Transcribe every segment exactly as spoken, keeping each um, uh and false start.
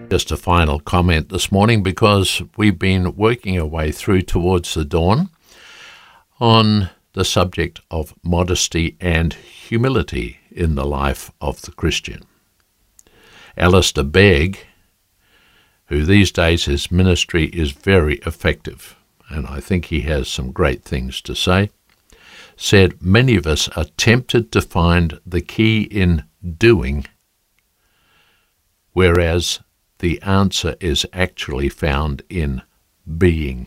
Just a final comment this morning, because we've been working our way through towards the dawn on the subject of modesty and humility in the life of the Christian. Alistair Begg, who these days his ministry is very effective, and I think he has some great things to say, said many of us are tempted to find the key in doing, whereas the answer is actually found in being.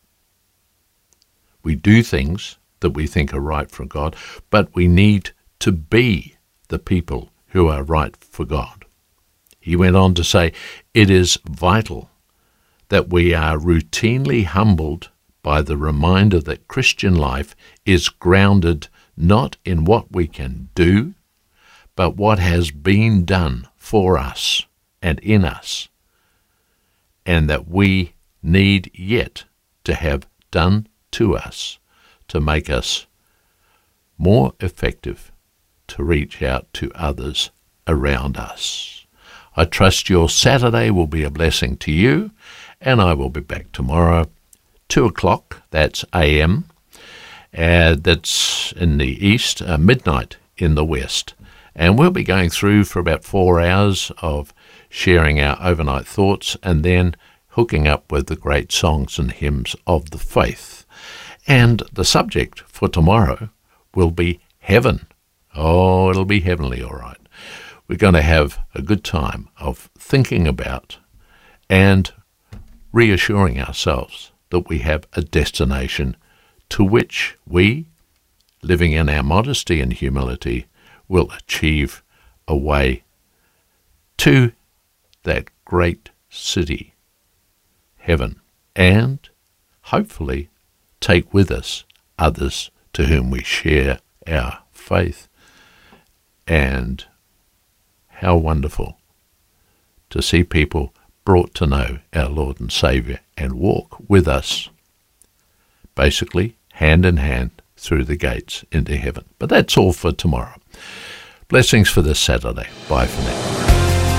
We do things that we think are right for God, but we need to be the people who are right for God. He went on to say, it is vital that we are routinely humbled by the reminder that Christian life is grounded not in what we can do, but what has been done for us and in us, and that we need yet to have done to us to make us more effective to reach out to others around us. I trust your Saturday will be a blessing to you, and I will be back tomorrow, two o'clock, that's A M, uh, that's in the east, uh, midnight in the west. And we'll be going through for about four hours of sharing our overnight thoughts and then hooking up with the great songs and hymns of the faith. And the subject for tomorrow will be heaven. Oh, it'll be heavenly, all right. We're going to have a good time of thinking about and reassuring ourselves that we have a destination to which we, living in our modesty and humility, will achieve a way to that great city, heaven, and hopefully take with us others to whom we share our faith. And how wonderful to see people brought to know our Lord and Saviour and walk with us, basically hand in hand through the gates into heaven. But that's all for tomorrow. Blessings for this Saturday. Bye for now.